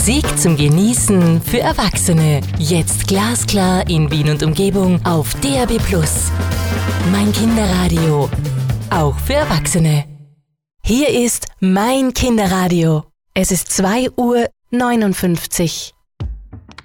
Musik zum Genießen für Erwachsene. Jetzt glasklar in Wien und Umgebung auf DAB+. Mein Kinderradio. Auch für Erwachsene. Hier ist mein Kinderradio. Es ist 2:59 Uhr.